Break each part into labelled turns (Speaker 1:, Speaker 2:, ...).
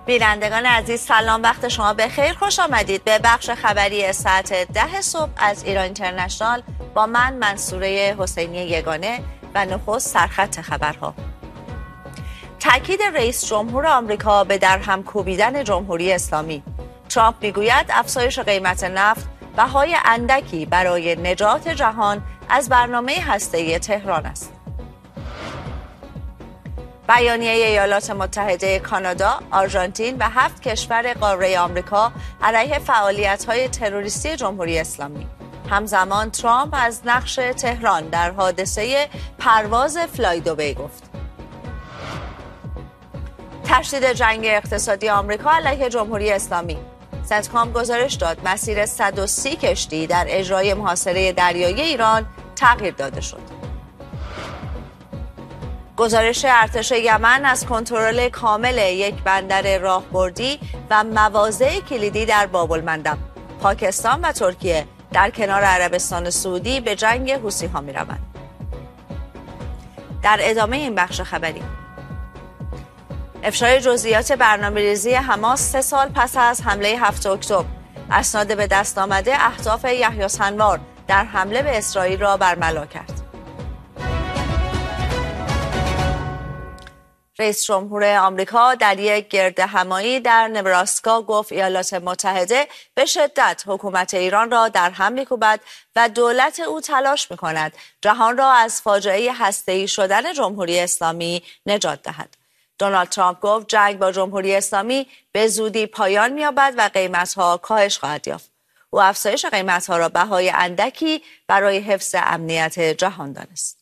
Speaker 1: بینندگان عزیز سلام، وقت شما بخیر، خوش آمدید به بخش خبری ساعت 10 صبح از ایران اینترنشنال با من منصوره حسینی یگانه و نخست سرخط خبرها. تاکید رئیس جمهور آمریکا به درهم کوبیدن جمهوری اسلامی. ترامپ میگوید افزایش قیمت نفت بهای اندکی برای نجات جهان از برنامه هسته‌ای تهران است. بیانیه ایالات متحده، کانادا، آرژانتین و 7 کشور قاره آمریکا علیه فعالیت‌های تروریستی جمهوری اسلامی. همزمان ترامپ از نقش تهران در حادثه پرواز فلای دوبی گفت. تشدید جنگ اقتصادی آمریکا علیه جمهوری اسلامی. سنتکام گزارش داد مسیر 130 کشتی در اجرای محاصره دریایی ایران تغییر داده شد. گزارش ارتش یمن از کنترل کامل یک بندر راهبردی و مواضع کلیدی در باب‌المندب. پاکستان و ترکیه در کنار عربستان سعودی به جنگ حوثی‌ها می‌روند. در ادامه این بخش خبری، افشای جزئیات برنامه‌ریزی حماس 3 سال پس از حمله 7 اکتبر. اسناد به دست آمده اهداف یحیی سنوار در حمله به اسرائیل را برملا کرد. رئیس جمهور آمریکا در یک گردهمایی در نبراسکا گفت ایالات متحده به شدت حکومت ایران را در هم می‌کوبد و دولت او تلاش می‌کند جهان را از فاجعه هسته‌ای شدن جمهوری اسلامی نجات دهد. دونالد ترامپ گفت جنگ با جمهوری اسلامی به زودی پایان می‌یابد و قیمت‌ها کاهش خواهد یافت. او افزایش قیمت‌ها را بهای اندکی برای حفظ امنیت جهان دانست.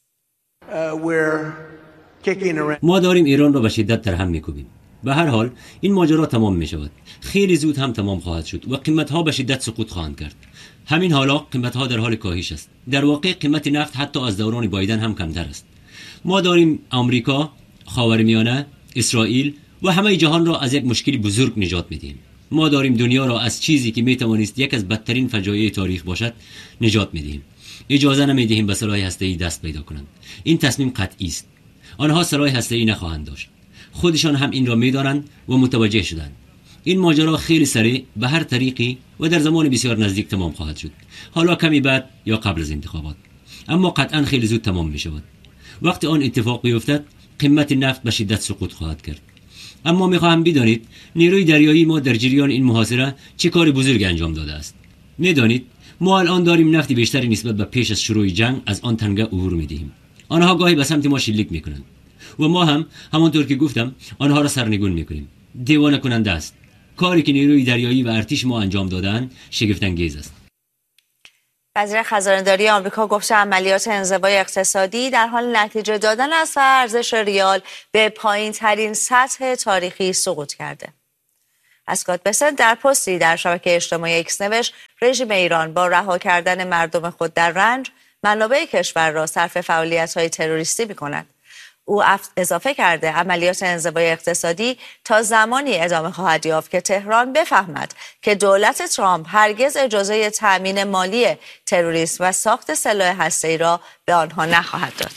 Speaker 2: ما داریم ایران را به شدت در هم می‌کوبیم. به هر حال این ماجرا تمام می‌شود. خیلی زود هم تمام خواهد شد و قیمت‌ها به شدت سقوط خواهند کرد. همین حالا قیمت‌ها در حال کاهش است. در واقع قیمت نفت حتی از دوران بایدن هم کمتر است. ما داریم آمریکا، خاورمیانه، اسرائیل و همه جهان را از یک مشکل بزرگ نجات می‌دهیم. ما داریم دنیا را از چیزی که می‌توانست یک از بدترین فجایع تاریخ باشد نجات می‌دهیم. اجازه نمی‌دهیم به سلاح هسته‌ای دست پیدا کنند. این تصمیم قطعی است. آنها سلاح هسته‌ای نخواهند داشت. خودشان هم این را می‌دانند و متوجه شدند. این ماجرا خیلی سریع به هر طریقی و در زمان بسیار نزدیک تمام خواهد شد. حالا کمی بعد یا قبل از انتخابات. اما قطعاً خیلی زود تمام می‌شود. وقتی آن اتفاق بیفتد، قیمت نفت به شدت سقوط خواهد کرد. اما می‌خواهم بدانید نیروی دریایی ما در جریان این محاصره چه کار بزرگی انجام داده است. می‌دانید ما الان داریم نفت بیشتری نسبت به پیش از شروع جنگ از آن تنگه عبور می‌دهیم. آنها گاهی به سمت ما شلیک میکنند و ما هم همانطور که گفتم آنها را سرنگون میکنیم. دیوانه کننده است. کاری که نیروی دریایی و ارتش ما انجام دادن شگفت انگیز است.
Speaker 1: وزیر خزانه‌داری آمریکا گفت عملیات انزوای اقتصادی در حال نتیجه دادن است و ارزش ریال به پایین‌ترین سطح تاریخی سقوط کرده. اسکات بسنت در پستی در شبکه اجتماعی ایکس نوشت رژیم ایران با رها کردن مردم خود در رنج منابع کشور را صرف فعالیت‌های تروریستی می‌کند. او اضافه کرده عملیات انزوای اقتصادی تا زمانی ادامه خواهد یافت که تهران بفهمد که دولت ترامپ هرگز اجازه تأمین مالی تروریسم و ساخت سلاح هسته‌ای را به آنها نخواهد داد.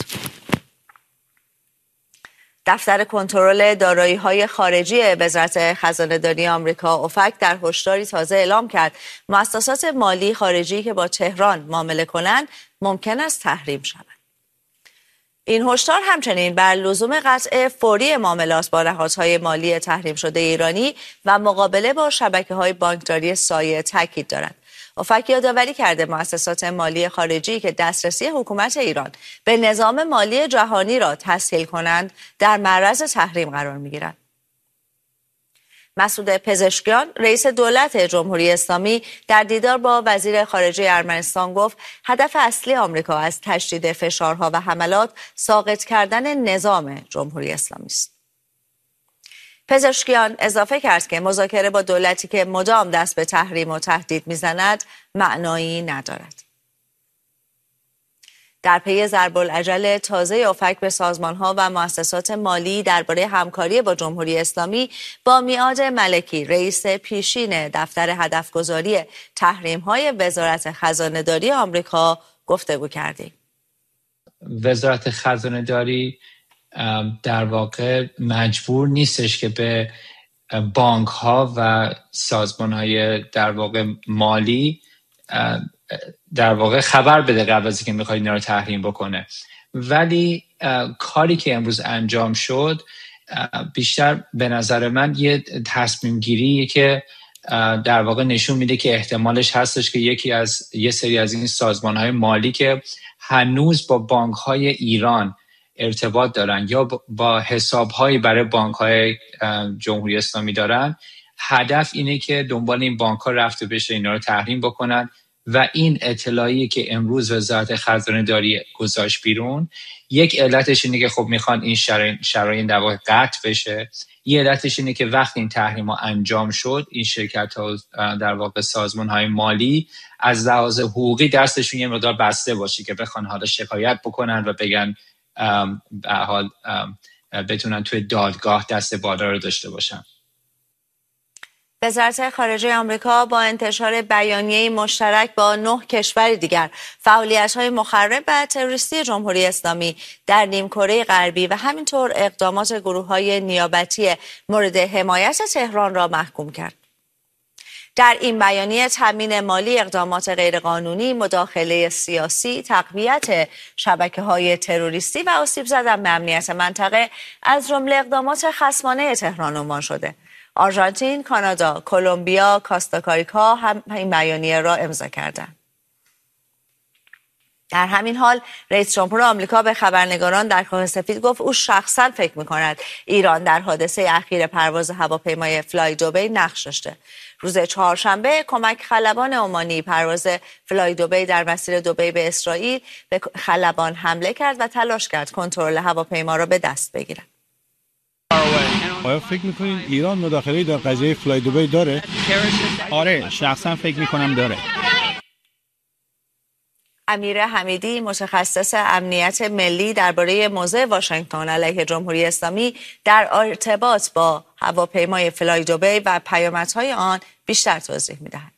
Speaker 1: دفتر کنترل دارایی‌های خارجی وزارت خزانه‌داری آمریکا اوفک در هشداری تازه اعلام کرد مؤسسات مالی خارجی که با تهران معامله کنند ممکن است تحریم شوند. این هشدار همچنین بر لزوم قطع فوری معاملات با نهادهای مالی تحریم شده ایرانی و مقابله با شبکه‌های بانکداری سایه تاکید دارد. اوفک یادآوری کرده مؤسسات مالی خارجی که دسترسی حکومت ایران به نظام مالی جهانی را تسهیل کنند در معرض تحریم قرار می‌گیرند. مسعود پزشکیان رئیس دولت جمهوری اسلامی در دیدار با وزیر خارجه ارمنستان گفت هدف اصلی آمریکا از تشدید فشارها و حملات ساقط کردن نظام جمهوری اسلامی است. پزشکیان اضافه کرد که مذاکره با دولتی که مدام دست به تحریم و تهدید می‌زند معنایی ندارد. در پی ضرب‌العجل تازه اوفک به سازمان‌ها و مؤسسات مالی درباره همکاری با جمهوری اسلامی با میعاد ملکی رئیس پیشین دفتر هدفگذاری تحریم‌های وزارت خزانه‌داری آمریکا گفتگو کردیم.
Speaker 3: وزارت خزانه‌داری در واقع مجبور نیستش که به بانک ها و سازمان های در واقع مالی در واقع خبر بده قبل از اینکه میخواد اینا رو تحریم بکنه. ولی کاری که امروز انجام شد بیشتر به نظر من یه تصمیم گیریه که در واقع نشون میده که احتمالش هستش که یه سری از این سازمان های مالی که هنوز با بانک های ایران ارتباط دارن یا با حساب هایی برای بانک های جمهوری اسلامی دارن، هدف اینه که دنبال این بانک ها رفته بشه اینا رو تحریم بکنن. و این اطلاعی که امروز وزارت خزانه داری گذاشت بیرون، یک علتش اینه که خب میخوان این شرایط در واقع قطع بشه. یه علتش اینه که وقتی این تحریم ها انجام شد، این شرکت ها در واقع سازمان های مالی از لحاظ حقوقی دستشون یه مقدار بسته باشه که بخوان حالا شکایت بکنن و بگن به حال بتونن توی دادگاه دست بالا رو داشته باشن.
Speaker 1: وزارت خارجه آمریکا با انتشار بیانیه مشترک با 9 کشور دیگر فعالیت‌های مخرب و تروریستی جمهوری اسلامی در نیمکره غربی و همینطور اقدامات گروه‌های نیابتی مورد حمایت تهران را محکوم کرد. در این بیانیه تامین مالی اقدامات غیرقانونی، مداخله سیاسی، تقویت شبکه‌های تروریستی و آسیب زدن به امنیت منطقه از جمله اقدامات خصمانه تهران عنوان شده. آرژانتین، کانادا، کلمبیا، کاستاریکا هم این بیانیه را امضا کردند. در همین حال رئیس جمهور آمریکا به خبرنگاران در کاخ سفید گفت او شخصا فکر می‌کند ایران در حادثه اخیر پرواز هواپیمای فلای دبی نقش داشته. روز چهارشنبه کمک خلبان عمانی پرواز فلای دبی در مسیر دبی به اسرائیل به خلبان حمله کرد و تلاش کرد کنترل هواپیما را به دست بگیرد.
Speaker 4: آیا فکر میکنید ایران مداخله‌ای در قضیه فلای دبی داره؟
Speaker 5: آره، شخصا فکر میکنم داره.
Speaker 1: امیر حمیدی متخصص امنیت ملی درباره موضع واشنگتن علیه جمهوری اسلامی در ارتباط با هواپیمای فلای دبی و پیامدهای آن بیشتر توضیح می‌دهد.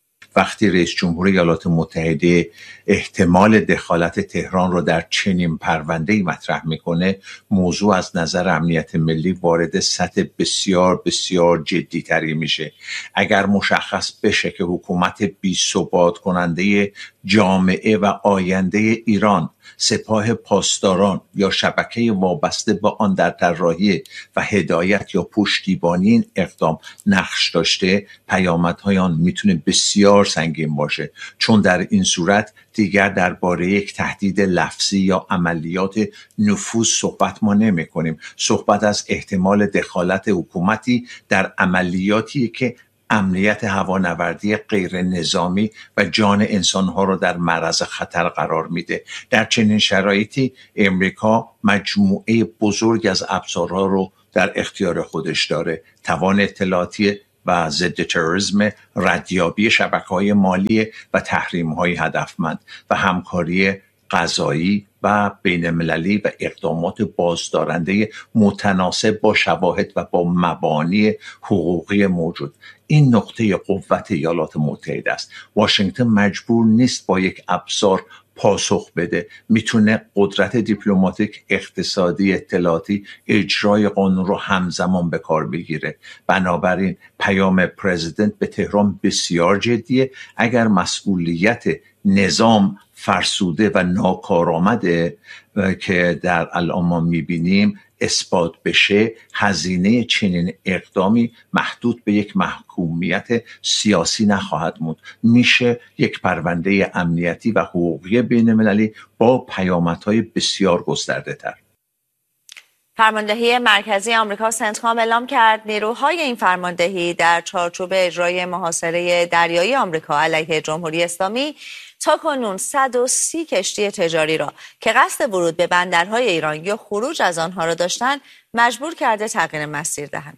Speaker 6: وقتی رئیس جمهور ایالات متحده احتمال دخالت تهران رو در چنین پرونده‌ای مطرح میکنه، موضوع از نظر امنیت ملی وارد سطح بسیار بسیار جدی‌تری میشه. اگر مشخص بشه که حکومت بی‌ثبات کننده جامعه و آینده ایران، سپاه پاسداران یا شبکه وابسته به آن در طراحی و هدایت یا پشتیبانی این اقدام نقش داشته، پیامدهای آن میتونه بسیار سنگین باشه، چون در این صورت دیگر درباره یک تهدید لفظی یا عملیات نفوذ صحبت ما نمی کنیم. صحبت از احتمال دخالت حکومتی در عملیاتی که امنیت هوانوردی غیر نظامی و جان انسانها را در معرض خطر قرار میده. در چنین شرایطی امریکا مجموعه بزرگ از ابزارها رو در اختیار خودش داره: توان اطلاعاتی و ضد تروریسم، ردیابی شبکه‌های مالی و تحریم‌های هدفمند و همکاری قضایی و بین‌المللی و اقدامات بازدارنده متناسب با شواهد و با مبانی حقوقی موجود. این نقطه قوت ایالات متحده است. واشنگتن مجبور نیست با یک ابزار پاسخ بده، میتونه قدرت دیپلماتیک، اقتصادی، اطلاعاتی، اجرای قانون رو همزمان به کار بگیره. بنابراین پیام پرزیدنت به تهران بسیار جدیه. اگر مسئولیت نظام فرسوده و ناکارآمده که در الان ما میبینیم اثبات بشه، هزینه چنین اقدامی محدود به یک محکومیت سیاسی نخواهد موند. میشه یک پرونده امنیتی و حقوقی بین‌المللی با پیامدهای بسیار گسترده تر.
Speaker 1: فرماندهی مرکزی آمریکا سنتکام اعلام کرد نیروهای این فرماندهی در چارچوب اجرای محاصره دریایی آمریکا علیه جمهوری اسلامی تاکنون 130 کشتی تجاری را که قصد ورود به بندرهای ایران یا خروج از آنها را داشتند مجبور کرده تغییر مسیر دهند.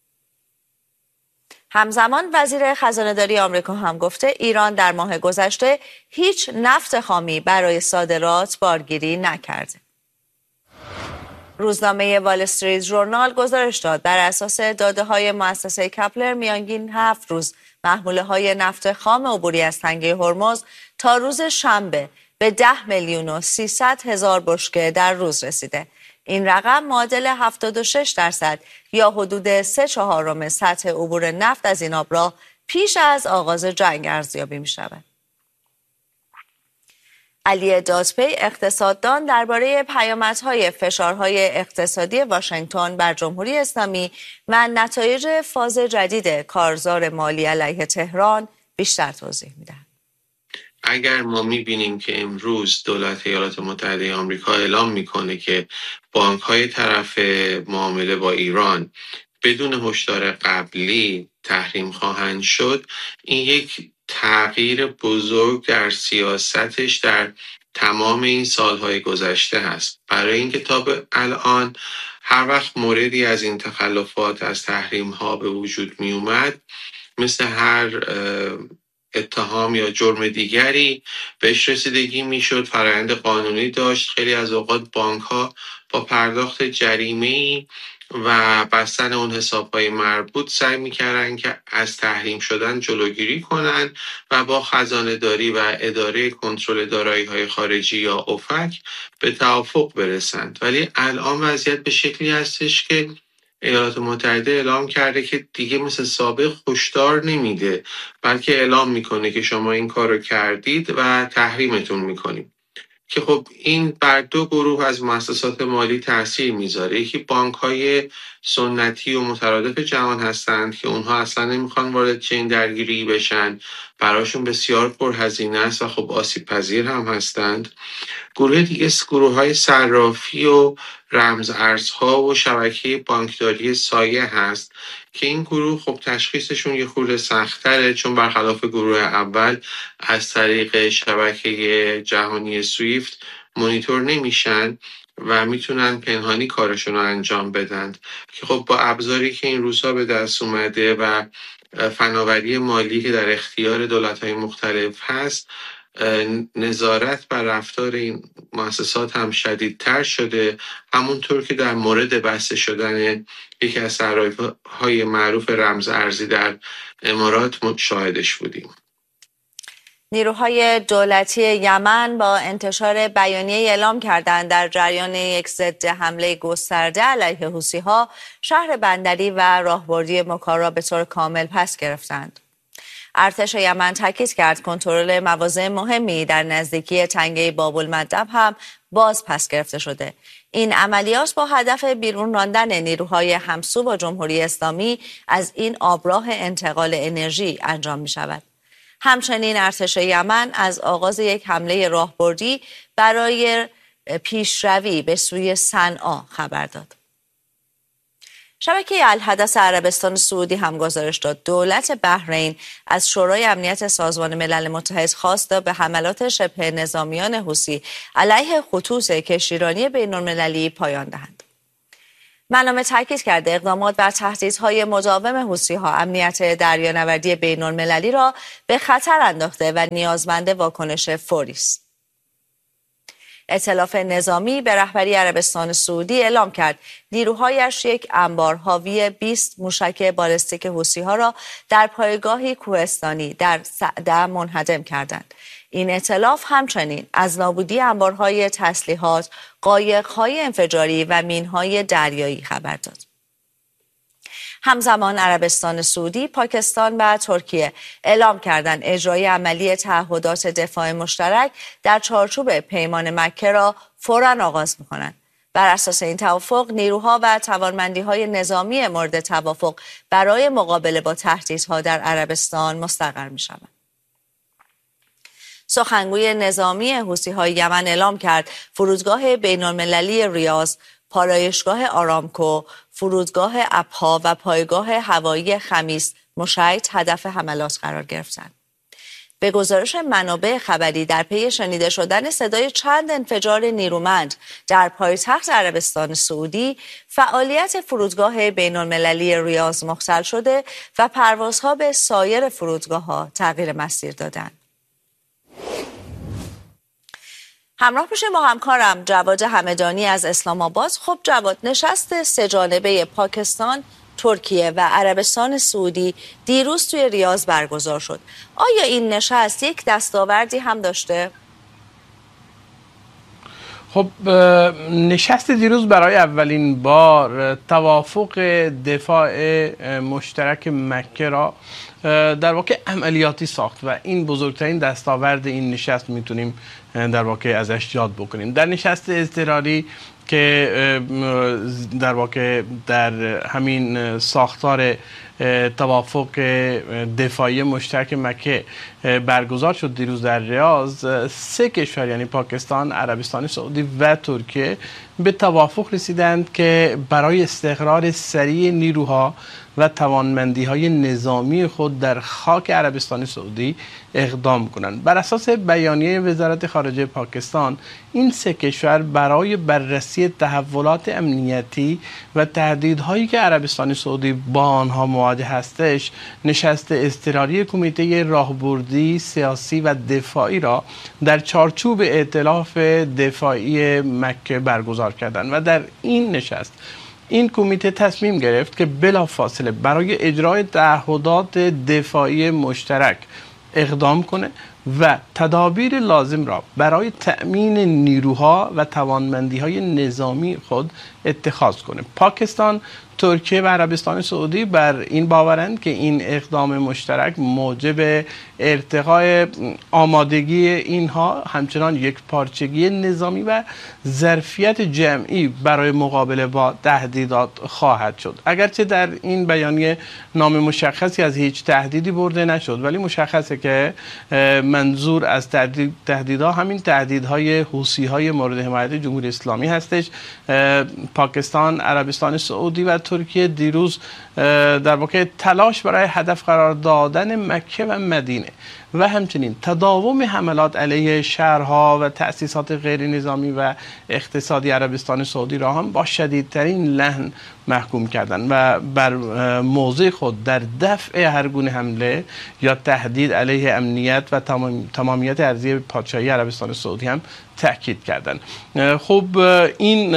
Speaker 1: همزمان وزیر خزانه‌داری آمریکا هم گفته ایران در ماه گذشته هیچ نفت خامی برای صادرات بارگیری نکرده. روزنامه وال استریت ژورنال گزارش داد بر اساس داده‌های مؤسسه کپلر میانگین 7 روز محموله‌های نفت خام عبوری از تنگه هرمز تا روز شنبه به 10,300,000 بشکه در روز رسیده. این رقم معادل 76% یا حدود 3/4 سطح عبور نفت از این آبراه پیش از آغاز جنگ ارزیابی می شود. علی دادپی اقتصاددان درباره پیامدهای فشارهای اقتصادی واشنگتن بر جمهوری اسلامی و نتایج فاز جدید کارزار مالی علیه تهران بیشتر توضیح می‌دهد.
Speaker 7: اگر ما می‌بینیم که امروز دولت ایالات متحده آمریکا اعلام می‌کنه که بانک‌های طرف معامله با ایران بدون هشدار قبلی تحریم خواهند شد، این یک تغییر بزرگ در سیاستش در تمام این سالهای گذشته هست. برای اینکه تا به الان هر وقت موردی از این تخلفات از تحریم ها به وجود می اومد، مثل هر اتهام یا جرم دیگری بهش رسیدگی می شد، فرآیند قانونی داشت. خیلی از اوقات بانک ها با پرداخت جریمه‌ای و بستن اون حساب‌های مربوط سعی می‌کردن که از تحریم شدن جلوگیری کنن و با خزانه‌داری و اداره کنترل دارایی‌های خارجی یا اوفک به توافق برسند. ولی الان وضعیت به شکلی هستش که ایالات متحده اعلام کرده که دیگه مثل سابق هشدار نمیده، بلکه اعلام میکنه که شما این کارو کردید و تحریمتون میکنیم، که خب این بر دو گروه از مؤسسات مالی تاثیر میذاره. یکی بانک‌های سنتی و مترادف جهان هستند که اونها اصلا نمیخوان وارد چنین درگیری بشن، براشون بسیار پرهزینه است و خب آسیب پذیر هم هستند. گروه دیگه گروه‌های صرافی و رمز ارزها و شبکه بانکداری سایه هست که این گروه خب تشخیصشون یه خورده سخت‌تره، چون برخلاف گروه اول از طریق شبکه جهانی سویفت مانیتور نمیشن و میتونن پنهانی کارشون رو انجام بدن، که خب با ابزاری که این روزها به دست اومده و فناوری مالی که در اختیار دولت‌های مختلف هست، نظارت بر رفتار این مؤسسات هم شدیدتر شده، همونطور که در مورد بسته شدن یکی از صرافی‌های معروف رمز ارزی در امارات شاهدش بودیم.
Speaker 1: نیروهای دولتی یمن با انتشار بیانیه اعلام کردند در جریان یک ضد حمله گسترده علیه حوثی‌ها شهر بندری و راهبردی مکا را به طور کامل پس گرفتند. ارتش یمن تاکید کرد کنترل مواضع مهمی در نزدیکی تنگه باب المندب هم باز پس گرفته شده. این عملیات با هدف بیرون راندن نیروهای همسو با جمهوری اسلامی از این آبراه انتقال انرژی انجام می شود. همچنین ارتش یمن از آغاز یک حمله راهبردی برای پیشروی به سوی صنعا خبر داد. شبکه الحدث عربستان سعودی هم گزارش داد دولت بحرین از شورای امنیت سازمان ملل متحد خواست به حملات شبه نظامیان حوثی علیه خطوط کشتیرانی بین‌المللی پایان دهند. منامه تاکید کرده اقدامات بر تهدیدهای مداوم حوثی‌ها امنیت دریانوردی بین‌المللی را به خطر انداخته و نیازمند واکنش فوری است. ائتلاف نظامی به رهبری عربستان سعودی اعلام کرد نیروهایش یک انبار حاوی 20 موشک بالستیک حوثی‌ها را در پایگاهی کوهستانی در صعده منهدم کردند. این ائتلاف همچنین از نابودی انبارهای تسلیحات، قایق‌های انفجاری و مین‌های دریایی خبر داد. همزمان عربستان سعودی، پاکستان و ترکیه اعلام کردند اجرای عملی تعهدات دفاع مشترک در چارچوب پیمان مکه را فوراً آغاز می‌کنند. بر اساس این توافق نیروها و توانمندی‌های نظامی مورد توافق برای مقابله با تهدیدها در عربستان مستقر می‌شوند. سخنگوی نظامی حوثی‌های یمن اعلام کرد فرودگاه بین‌المللی ریاض، پالایشگاه آرامکو، فرودگاه ابها و پایگاه هوایی خمیس مشیط هدف حملات قرار گرفتند. به گزارش منابع خبری در پی شنیده شدن صدای چند انفجار نیرومند در پایتخت عربستان سعودی، فعالیت فرودگاه بین‌المللی ریاض مختل شده و پروازها به سایر فرودگاه‌ها تغییر مسیر دادند. همراه باشیم با همکارم جواد همدانی از اسلام آباد. خب جواد، نشست سه‌جانبه پاکستان، ترکیه و عربستان سعودی دیروز توی ریاض برگزار شد. آیا این نشست یک دستاوردی هم داشته؟
Speaker 8: خب نشست دیروز برای اولین بار توافق دفاع مشترک مکه را در واقع عملیاتی ساخت و این بزرگترین دستاورد این نشست میتونیم در واقع ازش یاد بکنیم. در نشست اضطراری که در واقع در همین ساختار توافق دفاعی مشترک مکه برگزار شد دیروز در ریاض، 3 کشور یعنی پاکستان، عربستان سعودی و ترکیه به توافق رسیدند که برای استقرار سریع نیروها و توانمندی‌های نظامی خود در خاک عربستان سعودی اقدام کنند. بر اساس بیانیه وزارت خارجه پاکستان، این 3 کشور برای بررسی تحولات امنیتی و تهدیدهایی که عربستان سعودی با آنها مواجه هستش، نشست اضطراری کمیته راهبردی سیاسی و دفاعی را در چارچوب ائتلاف دفاعی مکه برگزار کردند و در این نشست این کمیته تصمیم گرفت که بلافاصله برای اجرای تعهدات دفاعی مشترک اقدام کنه و تدابیر لازم را برای تأمین نیروها و توانمندی‌های نظامی خود اتخاذ کنه. پاکستان، ترکیه و عربستان سعودی بر این باورند که این اقدام مشترک موجب ارتقای آمادگی اینها، همچنان یک پارچگی نظامی و ظرفیت جمعی برای مقابله با تهدیدات خواهد شد. اگرچه در این بیانیه نام مشخصی از هیچ تهدیدی برده نشد، ولی مشخصه که منظور از تهدیدها همین تهدیدهای حوثی‌های مورد حمایت جمهوری اسلامی هستش. پاکستان، عربستان سعودی و ترکیه دیروز در واقع تلاش برای هدف قرار دادن مکه و مدینه و همچنین تداوم حملات علیه شهرها و تأسیسات غیر نظامی و اقتصادی عربستان سعودی را هم با شدیدترین لحن محکوم کردند و بر موضع خود در دفع هر گونه حمله یا تهدید علیه امنیت و تمامیت ارضی پادشاهی عربستان سعودی هم تأکید کردند. خب این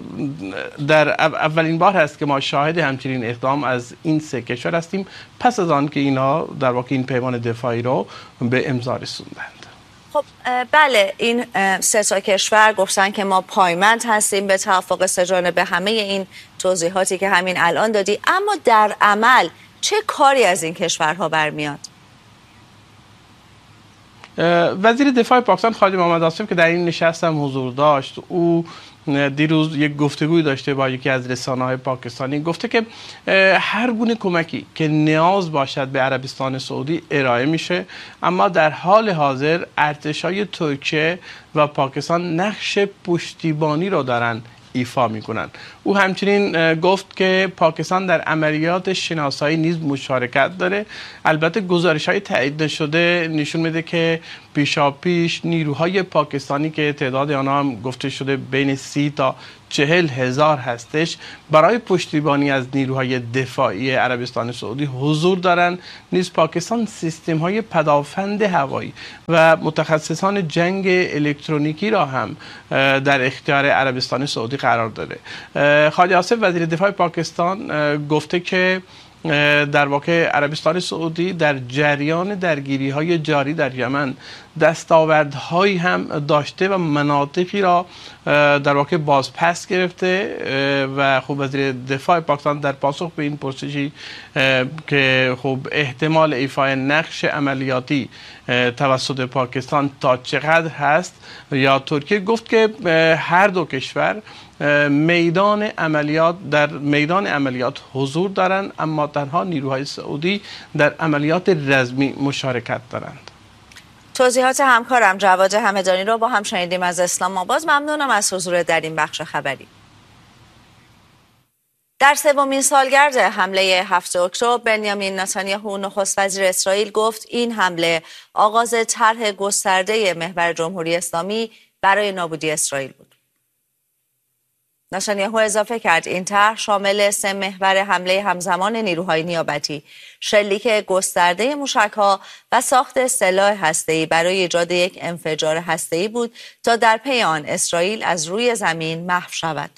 Speaker 8: در اولین بار هست که ما شاهد همچنین اقدام از این 3 کشور هستیم پس از آن که اینا در واقع این پیمان دفاعی رو به امضا رسوندند.
Speaker 1: خب بله، این 3 تا کشور گفتن که ما پایمند هستیم به توافق 3 جانبه، همه این توضیحاتی که همین الان دادی، اما در عمل چه کاری از این کشورها برمیاد؟
Speaker 8: وزیر دفاع پاکستان خواجه محمد آصف که در این نشست هم حضور داشت، او دیروز یک گفتگوی داشته با یکی از رسانه‌های پاکستانی، گفته که هر گونه کمکی که نیاز باشد به عربستان سعودی ارائه میشه، اما در حال حاضر ارتشای ترکیه و پاکستان نقش پشتیبانی رو دارن ایفا میکنن. او همچنین گفت که پاکستان در عملیات شناسایی نیز مشارکت داره. البته گزارش‌های تایید نشده نشون میده که پیشاپیش نیروهای پاکستانی که تعداد آنها هم گفته شده بین 30 تا 40 هزار هستش، برای پشتیبانی از نیروهای دفاعی عربستان سعودی حضور دارند. نیز پاکستان سیستم‌های پدافند هوایی و متخصصان جنگ الکترونیکی را هم در اختیار عربستان سعودی قرار داده. خواجه آصف وزیر دفاع پاکستان گفته که در واقع عربستان سعودی در جریان درگیری‌های جاری در یمن دستاوردهایی هم داشته و مناطقی را در واقع بازپس گرفته و خب وزیر دفاع پاکستان در پاسخ به این پرسشی که خب احتمال ایفای نقش عملیاتی توسط پاکستان تا چقدر هست یا ترکیه، گفت که هر دو کشور در میدان عملیات حضور دارند، اما تنها نیروهای سعودی در عملیات رزمی مشارکت دارند.
Speaker 1: توضیحات همکارم جواد همدانی رو با هم شنیدیم از اسلام آباد. ممنونم از حضور در این بخش خبری. در 3مین سالگرد حمله 7 اکتبر، بنیامین نتانیاهو نخست وزیر اسرائیل گفت این حمله آغاز طرح گسترده محور جمهوری اسلامی برای نابودی اسرائیل بود. نتانیاهو اضافه کرد این طرح شامل 3 محور حمله همزمان نیروهای نیابتی، شلیک گسترده موشک‌ها و ساخت سلاح هسته‌ای برای ایجاد یک انفجار هسته‌ای بود تا در پی آن اسرائیل از روی زمین محو شود.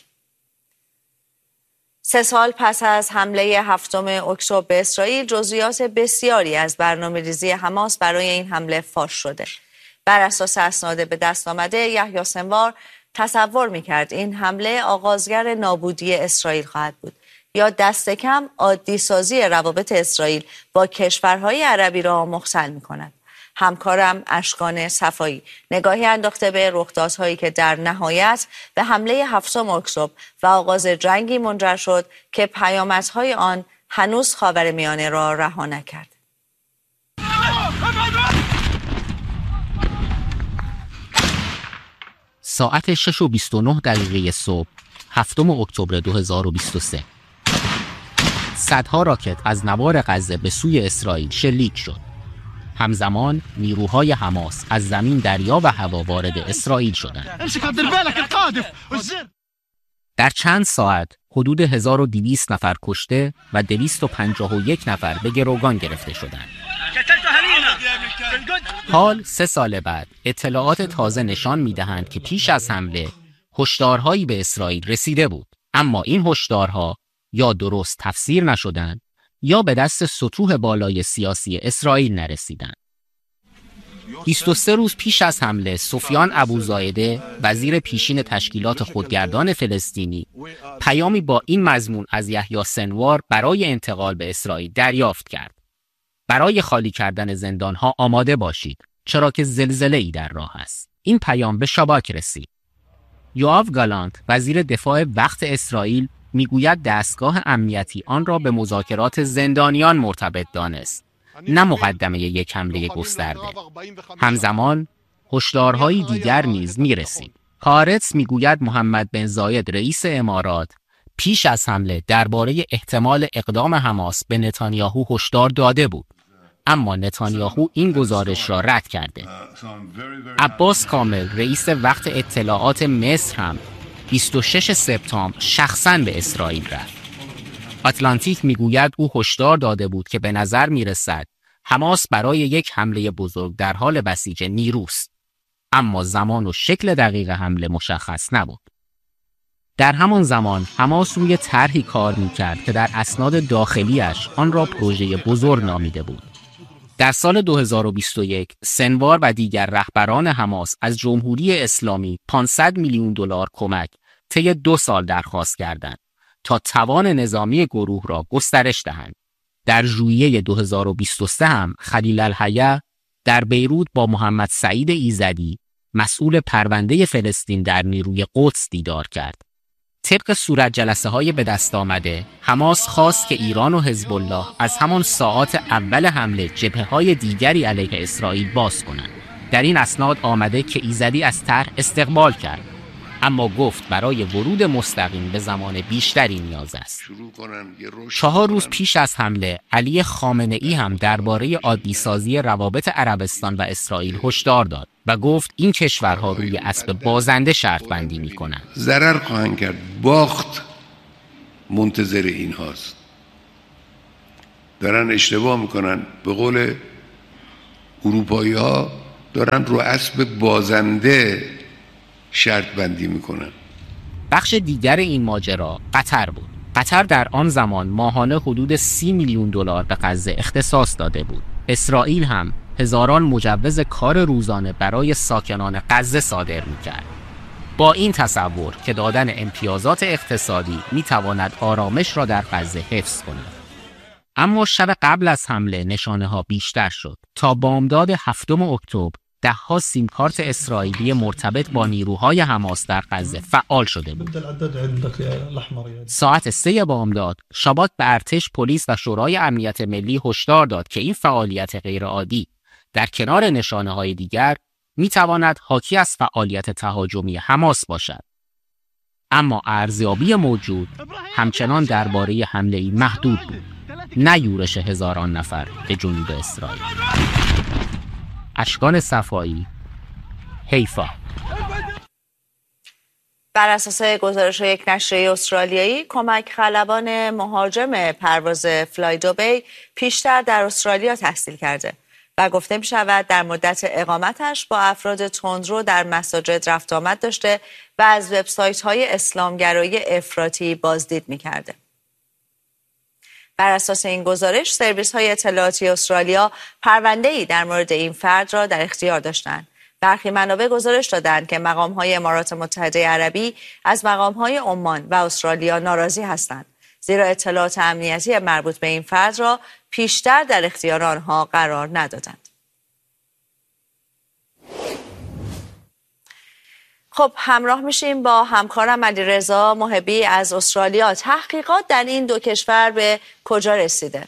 Speaker 1: 3 سال پس از حمله 7 اکتبر به اسرائیل، جزئیات بسیاری از برنامه‌ریزی حماس برای این حمله فاش شده. بر اساس اسناد به دست آمده، یحیی سنوار تصور میکرد این حمله آغازگر نابودی اسرائیل خواهد بود یا دست کم عادی سازی روابط اسرائیل با کشورهای عربی را مختل میکند. همکارم اشکان صفایی نگاهی انداخته به رخدادهایی که در نهایت به حمله 7 اکتبر و آغاز جنگی منجر شد که پیامدهای آن هنوز خاورمیانه را رها نکرد.
Speaker 9: ساعت 6:29 صبح 7 اکتبر 2023 صدها راکت از نوار غزه به سوی اسرائیل شلیک شد. همزمان نیروهای حماس از زمین، دریا و هوا وارد اسرائیل شدند. در چند ساعت حدود 1200 نفر کشته و 251 نفر به گروگان گرفته شدند. حال 3 سال بعد اطلاعات تازه نشان می‌دهند که پیش از حمله هشدارهایی به اسرائیل رسیده بود، اما این هشدارها یا درست تفسیر نشدند یا به دست سطوح بالای سیاسی اسرائیل نرسیدند. 23 روز پیش از حمله سفیان ابوزایده وزیر پیشین تشکیلات خودگردان فلسطینی پیامی با این مضمون از یحیی سنوار برای انتقال به اسرائیل دریافت کرد: برای خالی کردن زندانها آماده باشید، چرا که زلزله‌ای در راه است. این پیام به شاباک رسید. یوآو گالانت وزیر دفاع وقت اسرائیل میگوید دستگاه امنیتی آن را به مذاکرات زندانیان مرتبط دانست، نه مقدمه یک حمله گسترده. همزمان هشدارهای دیگر نیز میرسید. هارتز میگوید محمد بن زاید رئیس امارات پیش از حمله درباره احتمال اقدام حماس به نتانیاهو هشدار داده بود، اما نتانیاهو این گزارش را رد کرده. عباس کامل رئیس وقت اطلاعات مصر هم 26 سپتامبر شخصاً به اسرائیل رفت. آتلانتیک میگوید او هشدار داده بود که به نظر میرسد حماس برای یک حمله بزرگ در حال بسیج نیروست، اما زمان و شکل دقیق حمله مشخص نبود. در همان زمان حماس روی طرحی کار میکرد که در اسناد داخلیش آن را پروژه بزرگ نامیده بود. در سال 2021 سنوار و دیگر رهبران حماس از جمهوری اسلامی 500 میلیون دلار کمک طی 2 سال درخواست کردند تا توان نظامی گروه را گسترش دهند. در ژوئیه 2023 هم خلیل الحیه در بیروت با محمد سعید ایزدی مسئول پرونده فلسطین در نیروی قدس دیدار کرد. طبق صورت جلسه‌های به دست آمده، حماس خواست که ایران و حزب الله از همان ساعات اول حمله جبهه‌های دیگری علیه اسرائیل باز کنند. در این اسناد آمده که ایزدی از طرح استقبال کرد، اما گفت برای ورود مستقیم به زمان بیشتری نیاز است. 4 روز پیش از حمله علی خامنه‌ای هم درباره عادی‌سازی روابط عربستان و اسرائیل هشدار داد و گفت این کشورها روی اسب بازنده شرط بندی می‌کنند.
Speaker 10: ضرر خواهند کرد، باخت منتظر این هاست. دارن اشتباه میکنن. به قول اروپایی‌ها دارن رو اسب بازنده شرط بندی میکنن.
Speaker 9: بخش دیگر این ماجرا قطر بود. قطر در آن زمان ماهانه حدود 30 میلیون دلار به غزه اختصاص داده بود. اسرائیل هم هزاران مجوز کار روزانه برای ساکنان غزه صادر میکرد. با این تصور که دادن امتیازات اقتصادی میتواند آرامش را در غزه حفظ کند. اما شب قبل از حمله نشانه ها بیشتر شد. تا بامداد 7 اکتبر 10 سیم کارت اسرائیلی مرتبط با نیروهای حماس در غزه فعال شده بود. ساعت 3 بامداد شاباک به ارتش، پلیس و شورای امنیت ملی هشدار داد که این فعالیت غیرعادی در کنار نشانه‌های دیگر می‌تواند حاکی از فعالیت تهاجمی حماس باشد. اما ارزیابی موجود همچنان درباره حمله‌ای محدود بود، نه یورش هزاران نفر به جنوب اسرائیل. اشکان صفایی، حیفا.
Speaker 1: بر اساس گزارش یک نشریه استرالیایی، کمک خلبان مهاجم پرواز فلای دوبی پیشتر در استرالیا تحصیل کرده و گفته می شود در مدت اقامتش با افراد تندرو در مساجد رفت آمد داشته و از وبسایت های اسلامگرایی افراطی بازدید می کرده. بر اساس این گزارش، سرویس های اطلاعاتی استرالیا پرونده‌ای در مورد این فرد را در اختیار داشتند برخی منابع گزارش دادند که مقام‌های امارات متحده عربی از مقام‌های عمان و استرالیا ناراضی هستند، زیرا اطلاعات امنیتی مربوط به این فرد را پیشتر در اختیار آنها قرار ندادند. خب همراه میشیم با همکارم علیرضا محبی از استرالیا. تحقیقات در این دو کشور به کجا رسیده؟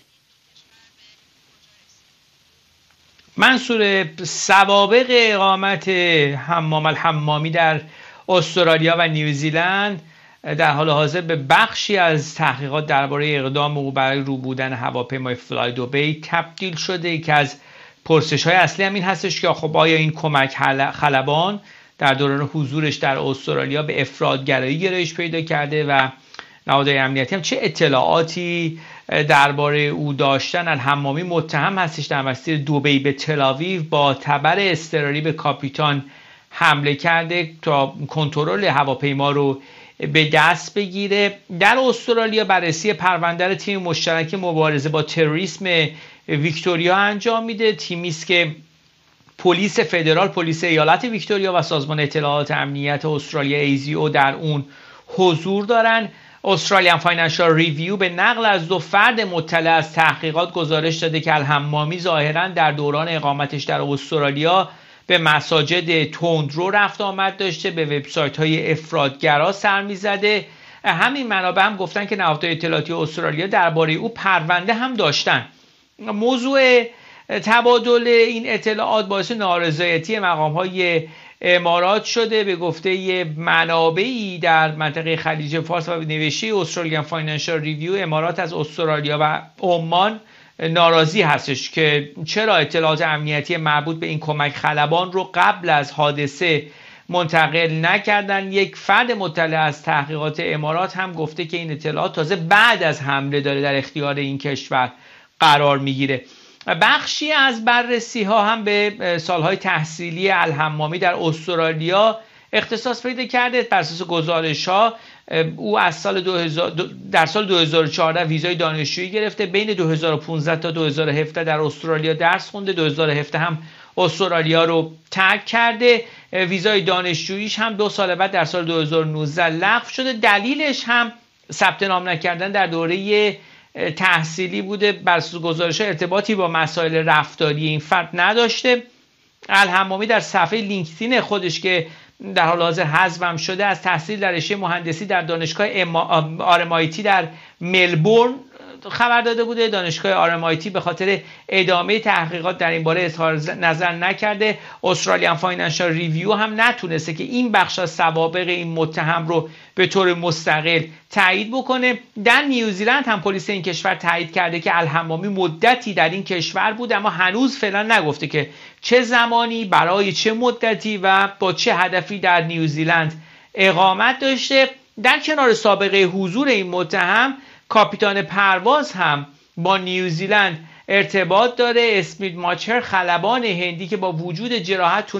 Speaker 11: منصور، سوابق اقامت حمام الحمامی در استرالیا و نیوزیلند در حال حاضر به بخشی از تحقیقات درباره اقدام او برای رو بودن هواپیمای فلای دوبی تبدیل شده. که از پرسش‌های اصلی هم این هستش که خب آیا این کمک خلبان در دوران حضورش در استرالیا به افراط‌گرایی گرایش پیدا کرده و نهادهای امنیتی هم چه اطلاعاتی درباره او داشتن. الحمامی متهم هستش در مسیر دبی به تل‌آویو با تبر اضطراری به کاپیتان حمله کرده تا کنترل هواپیما رو به دست بگیره. در استرالیا بررسی پرونده تیم مشترک مبارزه با تروریسم ویکتوریا انجام میده. تیمی است که پلیس فدرال، پلیس ایالت ویکتوریا و سازمان اطلاعات امنیت استرالیا ASIO در اون حضور دارن. استرالیان فاینانشال ریویو به نقل از دو فرد مطلع از تحقیقات گزارش داده که الحمامی ظاهراً در دوران اقامتش در استرالیا به مساجد تندرو رفت آمد داشته، به وبسایت‌های افراط‌گرا سر می‌زده. همین منابع هم گفتن که نهادهای اطلاعاتی استرالیا درباره او پرونده هم داشتن. موضوع تبادل این اطلاعات باعث نارضایتی مقام‌های امارات شده. به گفته منابعی در منطقه خلیج فارس و نوشته استرالیان فاینانشال ریویو، امارات از استرالیا و عمان ناراضی هستش که چرا اطلاعات امنیتی مربوط به این کمک خلبان رو قبل از حادثه منتقل نکردن. یک فرد مطلع از تحقیقات امارات هم گفته که این اطلاعات تازه بعد از حمله داره در اختیار این کشور قرار میگیره. بخشی از بررسی ها هم به سالهای تحصیلی الحمامی در استرالیا اختصاص پیدا کرده. بر اساس گزارش ها او از در سال 2014 ویزای دانشجویی گرفته، بین 2015 تا 2017 در استرالیا درس خونده، 2017 هم استرالیا رو ترک کرده. ویزای دانشجوییش هم 2 سال بعد در سال 2019 لغو شده. دلیلش هم ثبت نام نکردن در دوره تحصیلی بوده. بر اساس گزارش‌ها ارتباطی با مسائل رفتاری این فرد نداشته. الحمامی در صفحه لینکدین خودش که در حال حاضر حذف شده از تحصیل در رشته مهندسی در دانشگاه RMIT در ملبورن خبر داده بوده. دانشگاه RMIT به خاطر ادامه تحقیقات در این باره اظهار نظر نکرده. استرالیان فاینانشال ریویو هم نتونسته که این بخش از سوابق این متهم رو به طور مستقل تایید بکنه. در نیوزیلند هم پلیس این کشور تایید کرده که الحمامی مدتی در این کشور بود، اما هنوز فعلا نگفته که چه زمانی، برای چه مدتی و با چه هدفی در نیوزیلند اقامت داشته. در کنار سابقه حضور این متهم، کاپیتان پرواز هم با نیوزیلند ارتباط داره. اسمیت ماچر، خلبان هندی که با وجود جراحت